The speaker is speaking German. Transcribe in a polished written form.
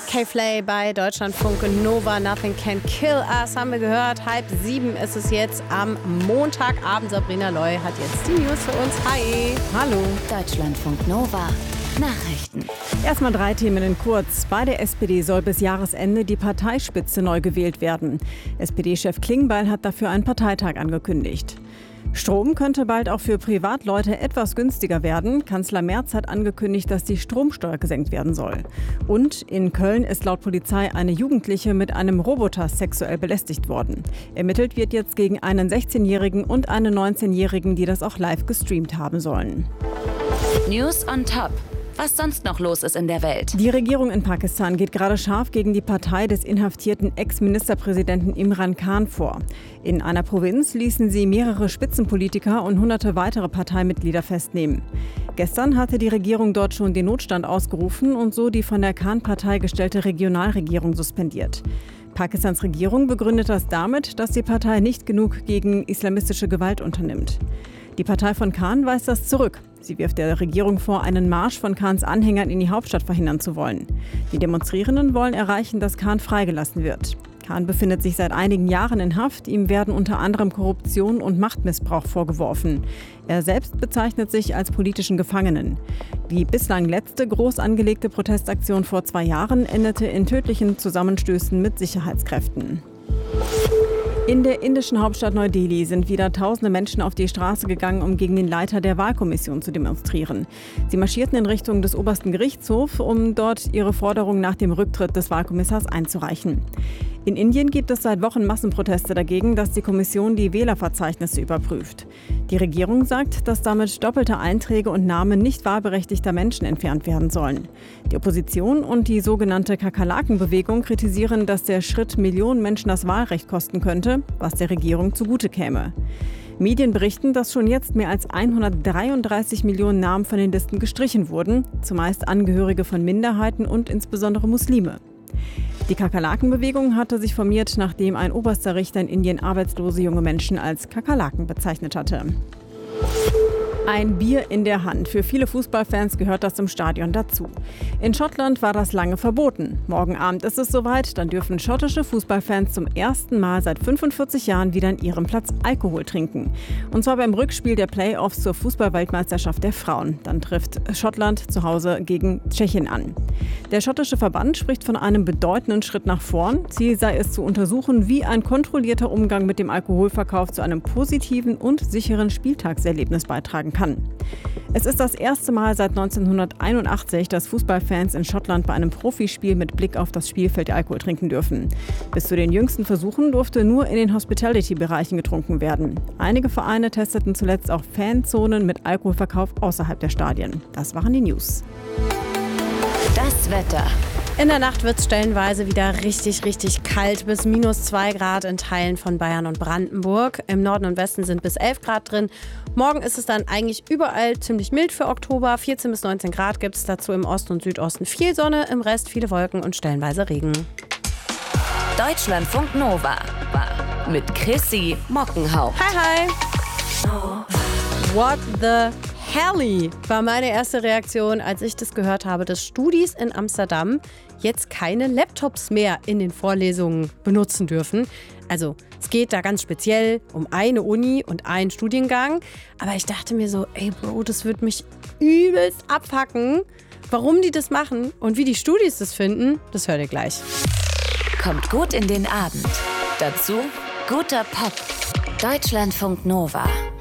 K-Flay bei Deutschlandfunk Nova, Nothing Can Kill Us, haben wir gehört. 6:30 ist es jetzt am Montagabend. Sabrina Loy hat jetzt die News für uns. Hi. Hallo. Deutschlandfunk Nova. Nachrichten. Erstmal 3 Themen in kurz. Bei der SPD soll bis Jahresende die Parteispitze neu gewählt werden. SPD-Chef Klingbeil hat dafür einen Parteitag angekündigt. Strom könnte bald auch für Privatleute etwas günstiger werden. Kanzler Merz hat angekündigt, dass die Stromsteuer gesenkt werden soll. Und in Köln ist laut Polizei eine Jugendliche mit einem Roboter sexuell belästigt worden. Ermittelt wird jetzt gegen einen 16-Jährigen und einen 19-Jährigen, die das auch live gestreamt haben sollen. News on top. Was sonst noch los ist in der Welt. Die Regierung in Pakistan geht gerade scharf gegen die Partei des inhaftierten Ex-Ministerpräsidenten Imran Khan vor. In einer Provinz ließen sie mehrere Spitzenpolitiker und hunderte weitere Parteimitglieder festnehmen. Gestern hatte die Regierung dort schon den Notstand ausgerufen und so die von der Khan-Partei gestellte Regionalregierung suspendiert. Pakistans Regierung begründet das damit, dass die Partei nicht genug gegen islamistische Gewalt unternimmt. Die Partei von Khan weist das zurück. Sie wirft der Regierung vor, einen Marsch von Khans Anhängern in die Hauptstadt verhindern zu wollen. Die Demonstrierenden wollen erreichen, dass Khan freigelassen wird. Khan befindet sich seit einigen Jahren in Haft. Ihm werden unter anderem Korruption und Machtmissbrauch vorgeworfen. Er selbst bezeichnet sich als politischen Gefangenen. Die bislang letzte groß angelegte Protestaktion vor 2 Jahren endete in tödlichen Zusammenstößen mit Sicherheitskräften. In der indischen Hauptstadt Neu-Delhi sind wieder tausende Menschen auf die Straße gegangen, um gegen den Leiter der Wahlkommission zu demonstrieren. Sie marschierten in Richtung des obersten Gerichtshofs, um dort ihre Forderung nach dem Rücktritt des Wahlkommissars einzureichen. In Indien gibt es seit Wochen Massenproteste dagegen, dass die Kommission die Wählerverzeichnisse überprüft. Die Regierung sagt, dass damit doppelte Einträge und Namen nicht wahlberechtigter Menschen entfernt werden sollen. Die Opposition und die sogenannte Kakerlaken-Bewegung kritisieren, dass der Schritt Millionen Menschen das Wahlrecht kosten könnte, was der Regierung zugute käme. Medien berichten, dass schon jetzt mehr als 133 Millionen Namen von den Listen gestrichen wurden, zumeist Angehörige von Minderheiten und insbesondere Muslime. Die Kakerlaken-Bewegung hatte sich formiert, nachdem ein oberster Richter in Indien arbeitslose junge Menschen als Kakerlaken bezeichnet hatte. Ein Bier in der Hand. Für viele Fußballfans gehört das im Stadion dazu. In Schottland war das lange verboten. Morgen Abend ist es soweit, dann dürfen schottische Fußballfans zum ersten Mal seit 45 Jahren wieder an ihrem Platz Alkohol trinken. Und zwar beim Rückspiel der Playoffs zur Fußball-Weltmeisterschaft der Frauen. Dann trifft Schottland zu Hause gegen Tschechien an. Der schottische Verband spricht von einem bedeutenden Schritt nach vorn. Ziel sei es zu untersuchen, wie ein kontrollierter Umgang mit dem Alkoholverkauf zu einem positiven und sicheren Spieltagserlebnis beitragen kann. Es ist das erste Mal seit 1981, dass Fußballfans in Schottland bei einem Profispiel mit Blick auf das Spielfeld Alkohol trinken dürfen. Bis zu den jüngsten Versuchen durfte nur in den Hospitality-Bereichen getrunken werden. Einige Vereine testeten zuletzt auch Fanzonen mit Alkoholverkauf außerhalb der Stadien. Das waren die News. Das Wetter. In der Nacht wird es stellenweise wieder richtig, richtig kalt, bis -2 Grad in Teilen von Bayern und Brandenburg. Im Norden und Westen sind bis 11 Grad drin. Morgen ist es dann eigentlich überall ziemlich mild für Oktober. 14 bis 19 Grad gibt es dazu im Osten und Südosten viel Sonne, im Rest viele Wolken und stellenweise Regen. Deutschlandfunk Nova mit Chrissy Mockenhaupt. Hi, hi. What the Helly war meine erste Reaktion, als ich das gehört habe, dass Studis in Amsterdam jetzt keine Laptops mehr in den Vorlesungen benutzen dürfen. Also es geht da ganz speziell um eine Uni und einen Studiengang. Aber ich dachte mir so, ey Bro, das wird mich übelst abfacken. Warum die das machen und wie die Studis das finden, das hört ihr gleich. Kommt gut in den Abend. Dazu guter Pop. Deutschlandfunk Nova.